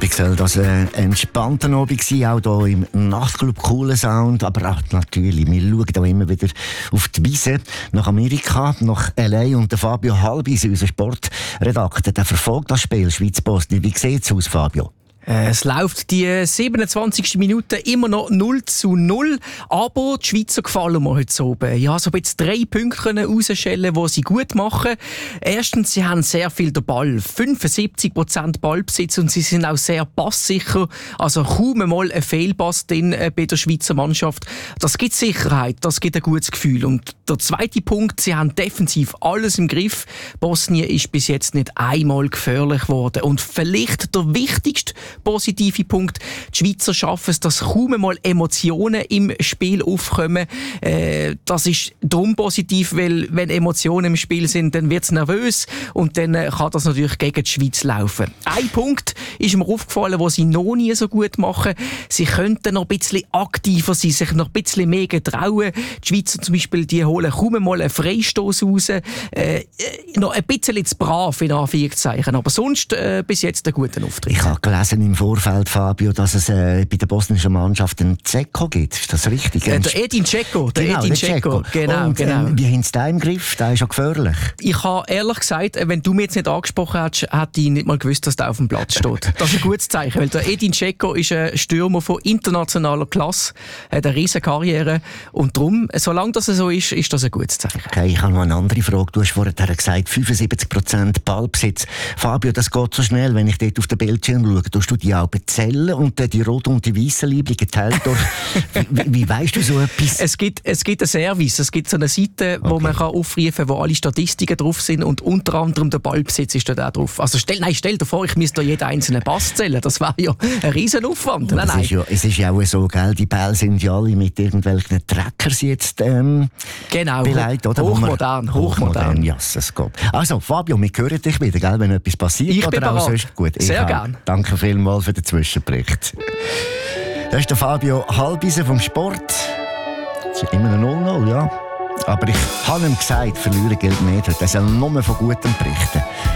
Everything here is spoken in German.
Abend soll das ein entspannter Abend sein, auch hier im Nachtclub. Cooler Sound, aber auch natürlich, wir schauen auch immer wieder auf die Wiese nach Amerika, nach L.A. und der Fabio Halbis, unser Sportredakteur, der verfolgt das Spiel Schweiz-Bosnien. Wie sieht es aus, Fabio? Es läuft die 27. Minute immer noch 0:0, aber die Schweizer gefallen mir heute oben. Ja, so jetzt 3 Punkte rausschellen, die sie gut machen. Erstens, sie haben sehr viel den Ball, 75% Ballbesitz, und sie sind auch sehr passsicher, also kaum einmal ein Fehlpass drin bei der Schweizer Mannschaft. Das gibt Sicherheit, das gibt ein gutes Gefühl. Und der zweite Punkt, sie haben defensiv alles im Griff. Bosnien ist bis jetzt nicht einmal gefährlich geworden. Und vielleicht der wichtigste positive Punkt: die Schweizer schaffen es, dass kaum einmal Emotionen im Spiel aufkommen. Das ist darum positiv, weil wenn Emotionen im Spiel sind, dann wird es nervös und dann kann das natürlich gegen die Schweiz laufen. Ein Punkt ist mir aufgefallen, wo sie noch nie so gut machen. Sie könnten noch ein bisschen aktiver sein, sich noch ein bisschen mehr getrauen. Die Schweizer zum Beispiel, die holen kaum einmal einen Freistoß raus. Noch ein bisschen zu brav, in Anführungszeichen. Aber sonst bis jetzt einen guten Auftritt. Ich habe gelesen im Vorfeld, Fabio, dass es bei der bosnischen Mannschaft einen Dzeko gibt. Ist das richtig? Der Edin Dzeko. Genau. Und, wie haben sie den im Griff? Der ist ja gefährlich. Ich habe ehrlich gesagt, wenn du mich jetzt nicht angesprochen hättest, hätte ich nicht mal gewusst, dass der auf dem Platz steht. Das ist ein gutes Zeichen, weil der Edin Dzeko ist ein Stürmer von internationaler Klasse, hat eine riesige Karriere, und darum, solange das so ist, ist das ein gutes Zeichen. Okay, ich habe noch eine andere Frage. Du hast vorhin gesagt, 75% Ballbesitz. Fabio, das geht so schnell, wenn ich dort auf den Bildschirm schaue. Tust du die auch bezählen und die roten und die weißen Liebling geteilt durch? wie weißt du so etwas? Es gibt einen Service, es gibt so eine Seite, wo man kann aufrufen kann, wo alle Statistiken drauf sind, und unter anderem der Ballbesitz ist da auch drauf. Also stell dir vor, ich müsste da jeden einzelnen Pass zählen. Das wäre ja ein riesen Aufwand. Nein. Es ist ja auch so, gell? Die Bälle sind ja alle mit irgendwelchen Trackers jetzt genau, beleidigt, oder? Hochmodern, ja, es geht. Also Fabio, wir hören dich wieder, gell? Wenn etwas passiert. Ich bin oder auch bereit. sonst. Gut, sehr gerne. Danke vielmals für den Zwischenbericht. Das ist der Fabio Halbisen vom Sport. Es ist immer ein 0-0, ja. Aber ich habe ihm gesagt, verlieren gilt nicht. Er soll nur von Gutem berichten.